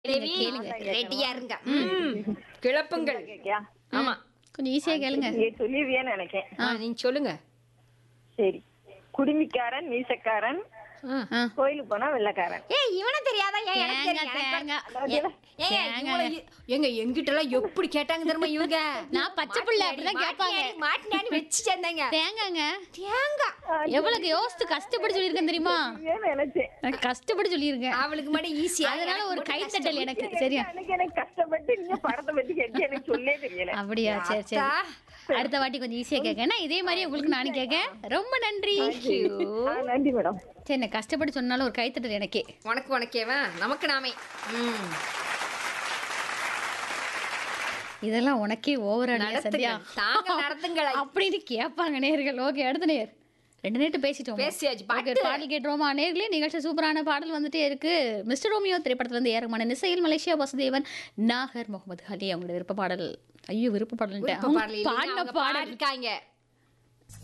தேவி கேளுங்க. ரெடியா இருங்க. கிளப்புங்கள். கேக்கியா? ஆமா. கொஞ்சம் ஈஸியா கேளுங்க. நீ சொல்லிருவியான்னு நினைக்கேன். நீங்க சொல்லுங்க. சரி. குடுமிக்காரன், மீசக்காரன், ஆ. கோயிலுக்கு போனா வெள்ளக்காரன். ஏய் இவன தெரியாதா? ஏன் எனக்கு தெரியும். எங்க எங்கிட்ட எல்லாம் எப்படி கேட்டாங்க தெரியுமா இவங்க? நான் பச்சை புள்ள அப்படிதான் கேட்பாங்க. மாட்டினாடி வச்சு சேர்ந்தாங்க. தேங்காங்க. தேங்காய். எவ்வளவு யோசித்து கஷ்டப்பட்டு சொல்லியிருக்கேன் தெரியுமா? ஏன்னு நினைச்சேன். நான் கஷ்டப்பட்டு சொல்லியிருக்கேன். அவளுக்கு மட்டும் ஈஸியா. அதனால ஒரு கைத்தட்டல் எனக்கு. சரியா? எனக்கு கஷ்டப்பட்டு நீங்க படத்தை பத்தி கேட்டு எனக்கு சொல்லே தெரியல. அப்படியா? சரி சரி. அடுத்த வாட்டி கொஞ்சம் ஈஸியா கேட்கேன். இதே மாதிரி உங்களுக்கு நானும் கேட்கேன். ரொம்ப நன்றி. நன்றி மேடம். சரி, நான் கஷ்டப்பட்டு சொன்னாலும் ஒரு கைத்தட்டல் எனக்கே. உனக்கேவா நமக்கு நாமே. இதெல்லாம் உனக்கே ஓவர் சத்யா. தாங்க நடத்துங்கள் அப்படின்னு கேட்பாங்க நேர்கள். ஓகே, அடுத்த நேர் 2 நேட்டு பேசிட்டோம். பேசியாச்சு. பாடல் கேட்டுருவோமா நேர்களே? நிகழ்ச்சி சூப்பரான பாடல் வந்துட்டே இருக்கு. மிஸ்டர் ரோமியோ திரைப்படத்துல இருந்து ஏறமான இசையில் மலேசியா வாசுதேவன், நாகர் முகமது அலி அவங்களோட விருப்ப பாடல். ஐயோ, விருப்ப பாடல் பாடின பாடல் இருக்காங்க.